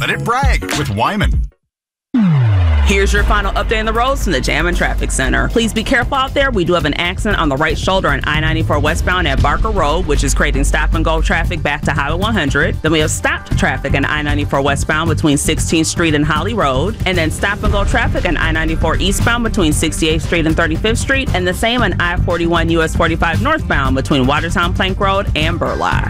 Let it brag with Wyman. Here's your final update on the roads from the Jam and Traffic Center. Please be careful out there. We do have an accident on the right shoulder on I-94 westbound at Barker Road, which is creating stop-and-go traffic back to Highway 100. Then we have stopped traffic on I-94 westbound between 16th Street and Holly Road. And then stop-and-go traffic on I-94 eastbound between 68th Street and 35th Street. And the same on I-41 US 45 northbound between Watertown Plank Road and Burleigh.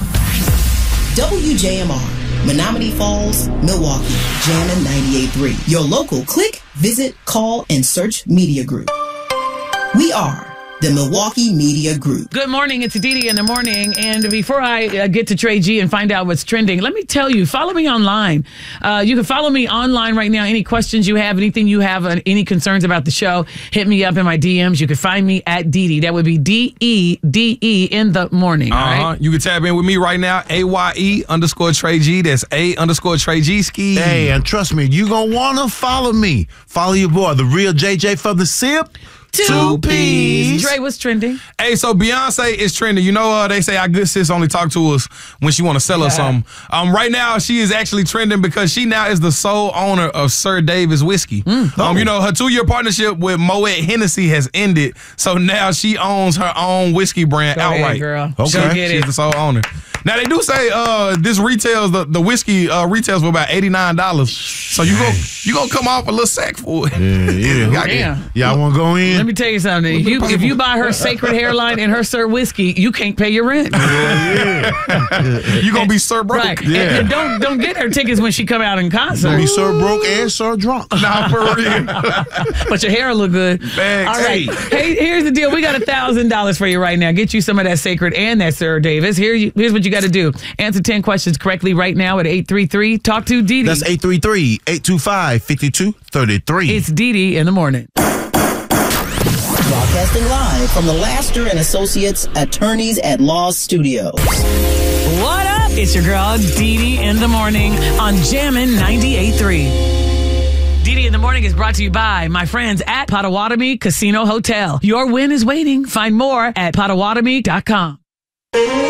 WJMR. Menominee Falls, Milwaukee, Jammin' 98.3. Your local click, visit, call, and search media group. We are the Milwaukee Media Group. Good morning. It's Dee Dee in the morning. And before I get to Trey G and find out what's trending, let me tell you, follow me online. You can follow me online right now. Any questions you have, anything you have, any concerns about the show, hit me up in my DMs. You can find me at Dee Dee. That would be DEDE in the morning. Right? You can tap in with me right now, AYE_Trey G. That's A_Trey G ski. Hey, and trust me, you gonna wanna follow me. Follow your boy, the real JJ from the SIP. Two P's. Dre, what's trending? Hey, so Beyonce is trending. You know, they say our good sis only talk to us when she want to sell us something. Right now, she is actually trending because she now is the sole owner of Sir Davis Whiskey. You know, her 2-year partnership with Moet Hennessy has ended, so now she owns her own whiskey brand outright. Ahead, girl. Okay, she's the sole owner. Now they do say this retails the whiskey retails for about $89. So you gonna come off a little sack for it. Yeah. Y'all wanna go in? Let me tell you something. If you buy her Sacred Hairline and her Sir Whiskey, you can't pay your rent. You gonna be Sir Broke. Right. Yeah. And don't get her tickets when she come out in concert. Gonna be Sir Broke and Sir Drunk. Nah, for real. But your hair will look good. Thanks. All right. Hey, here's the deal. We got $1,000 for you right now. Get you some of that Sacred and that Sir Davis. Here's what you got to do. Answer 10 questions correctly right now at 833. Talk to Dee Dee. That's 833-825-5233. It's Dee Dee in the morning. Broadcasting live from the Laster and Associates Attorneys at Law Studios. What up? It's your girl, Dee Dee in the morning on Jammin' 98.3. Dee Dee in the morning is brought to you by my friends at Potawatomi Casino Hotel. Your win is waiting. Find more at Potawatomi.com.